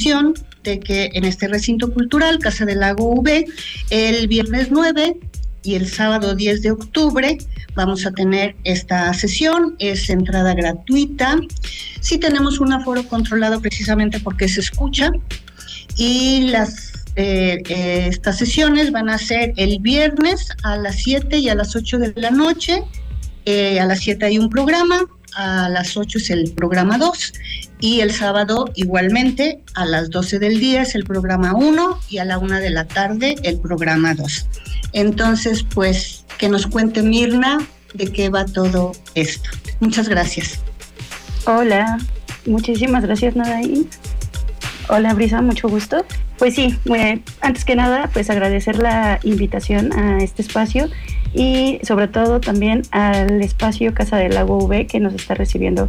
invitación de que en este recinto cultural, Casa del Lago V, el viernes 9 y el sábado 10 de octubre vamos a tener esta sesión. Es entrada gratuita. Sí tenemos un aforo controlado precisamente porque se escucha, y estas sesiones van a ser el viernes a las 7 y a las 8 de la noche. A las 7 hay un programa, a las 8 es el programa 2, y el sábado igualmente a las 12 del día es el programa 1 y a la 1 de la tarde el programa 2. Entonces, pues, que nos cuente Mirna de qué va todo esto. Muchas gracias. Hola, muchísimas gracias, Nadaí. Hola, Brisa, mucho gusto. Pues sí, antes que nada, pues agradecer la invitación a este espacio y sobre todo también al espacio Casa del Lago V, que nos está recibiendo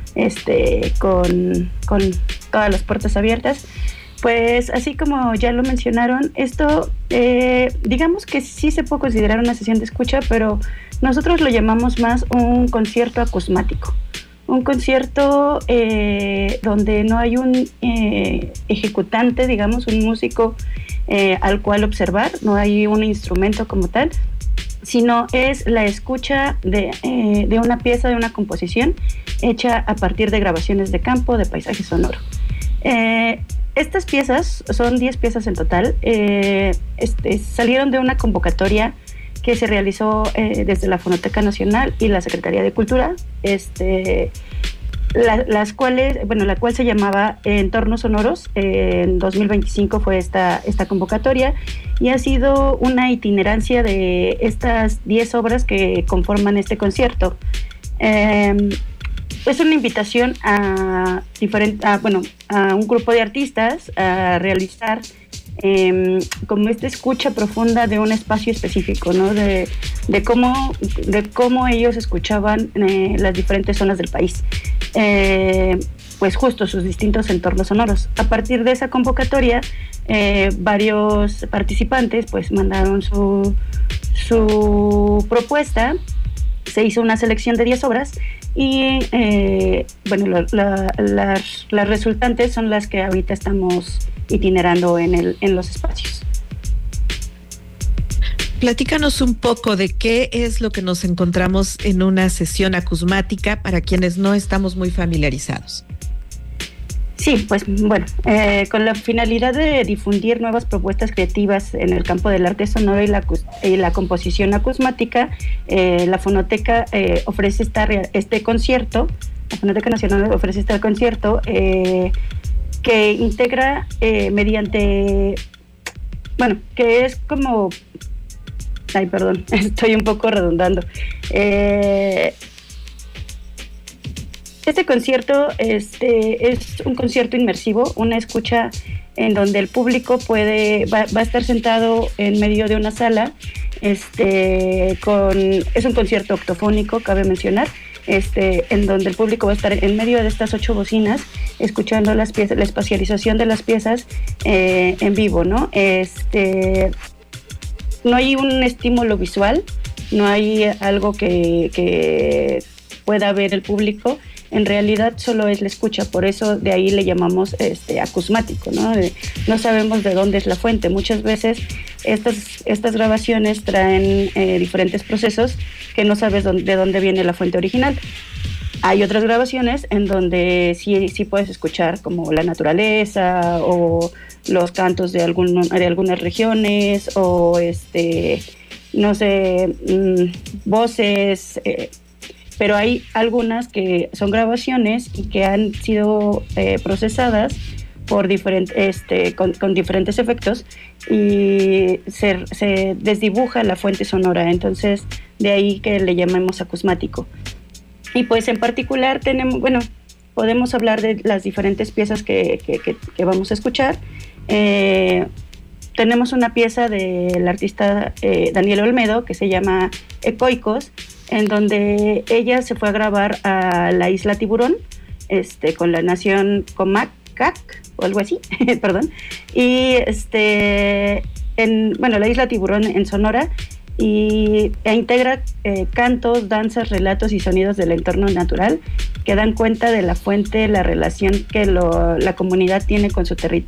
con todas las puertas abiertas. Pues así como ya lo mencionaron, esto digamos que sí se puede considerar una sesión de escucha, pero nosotros lo llamamos más un concierto acusmático. Un concierto donde no hay un ejecutante, digamos, un músico al cual observar, no hay un instrumento como tal, sino es la escucha de una pieza, de una composición hecha a partir de grabaciones de campo, de paisaje sonoro. Estas piezas, son 10 piezas en total, salieron de una convocatoria que se realizó desde la Fonoteca Nacional y la Secretaría de Cultura, la cual se llamaba Entornos Sonoros. En 2025 fue esta convocatoria, y ha sido una itinerancia de estas 10 obras que conforman este concierto. Es una invitación a un grupo de artistas a realizar como esta escucha profunda de un espacio específico, ¿no? De cómo ellos escuchaban las diferentes zonas del país, pues justo sus distintos entornos sonoros. A partir de esa convocatoria, varios participantes pues mandaron su propuesta, se hizo una selección de 10 obras y las resultantes son las que ahorita estamos itinerando en los espacios. Platícanos un poco de qué es lo que nos encontramos en una sesión acusmática para quienes no estamos muy familiarizados. Sí, pues bueno, con la finalidad de difundir nuevas propuestas creativas en el campo del arte sonoro y la composición acusmática, la Fonoteca ofrece este concierto. La Fonoteca Nacional ofrece este concierto que integra mediante, que es como, estoy un poco redundando. Este concierto es un concierto inmersivo, una escucha en donde el público va a estar sentado en medio de una sala. Es un concierto octofónico, cabe mencionar, en donde el público va a estar en medio de estas 8 bocinas, escuchando las piezas, la espacialización de las piezas en vivo, ¿no? No hay un estímulo visual, no hay algo que pueda ver el público. En realidad solo es la escucha, por eso de ahí le llamamos acusmático, ¿no? No sabemos de dónde es la fuente. Muchas veces estas grabaciones traen diferentes procesos que no sabes de dónde viene la fuente original. Hay otras grabaciones en donde sí puedes escuchar como la naturaleza o los cantos de algunas regiones o voces, pero hay algunas que son grabaciones y que han sido procesadas por con diferentes efectos y se desdibuja la fuente sonora. Entonces de ahí que le llamemos acusmático. Y pues en particular podemos hablar de las diferentes piezas que vamos a escuchar. Tenemos una pieza del artista Daniela Olmedo que se llama Ecoicos, en donde ella se fue a grabar a la isla Tiburón, con la nación Comacac o algo así, perdón, y la isla Tiburón en Sonora, e integra cantos, danzas, relatos y sonidos del entorno natural que dan cuenta de la fuente, la relación que la comunidad tiene con su